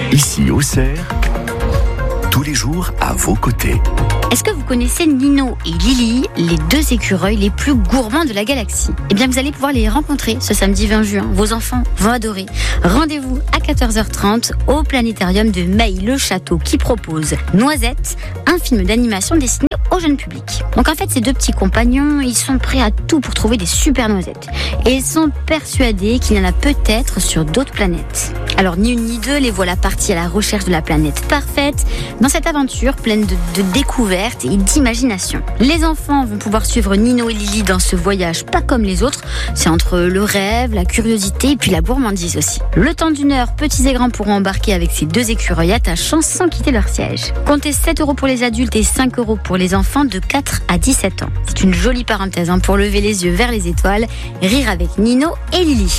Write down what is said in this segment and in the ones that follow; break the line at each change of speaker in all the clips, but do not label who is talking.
Ici Auxerre, tous les jours à vos côtés.
Est-ce que vous connaissez Nino et Lily, les deux écureuils les plus gourmands de la galaxie ? Eh bien, vous allez pouvoir les rencontrer ce samedi 20 juin. Vos enfants vont adorer. Rendez-vous à 14h30 au planétarium de Mailly-le-Château qui propose Noisette, un film d'animation destiné au jeune public. Donc en fait, ces deux petits compagnons, ils sont prêts à tout pour trouver des super noisettes. Et ils sont persuadés qu'il y en a peut-être sur d'autres planètes. Alors ni une ni deux, les voilà partis à la recherche de la planète parfaite dans cette aventure pleine de découvertes et d'imagination. Les enfants vont pouvoir suivre Nino et Lily dans ce voyage pas comme les autres. C'est entre le rêve, la curiosité et puis la gourmandise aussi. Le temps d'une heure, petits et grands pourront embarquer avec ces deux écureuils attachants sans quitter leur siège. Comptez 7 € pour les adultes et 5 € pour les enfants de 4 à 17 ans. C'est une jolie parenthèse pour lever les yeux vers les étoiles, rire avec Nino et Lily.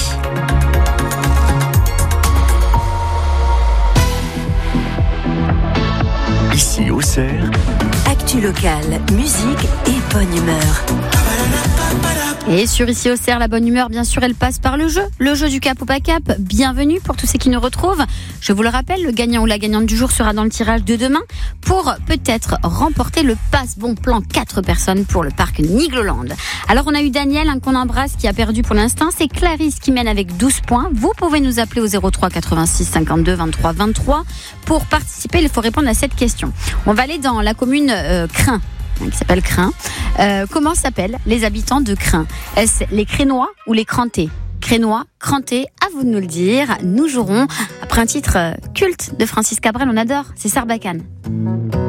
Ici Auxerre,
Actu locale, musique et bonne humeur.
Et sur Ici Auxerre, la bonne humeur, bien sûr, elle passe par le jeu du cap ou pas cap. Bienvenue pour tous ceux qui nous retrouvent. Je vous le rappelle, le gagnant ou la gagnante du jour sera dans le tirage de demain pour peut-être remporter le passe bon plan 4 personnes pour le parc Nigloland. Alors, on a eu Daniel, qu'on embrasse, qui a perdu pour l'instant. C'est Clarisse qui mène avec 12 points. Vous pouvez nous appeler au 03 86 52 23 23. Pour participer, il faut répondre à cette question. On va aller dans la commune Crin, qui s'appelle Crin. Comment s'appellent les habitants de Crin ? Est-ce les Crénois ou les Crantais ? Crénois, Crantais, à vous de nous le dire. Nous jouerons après un titre culte de Francis Cabrel, on adore, c'est Sarbacane.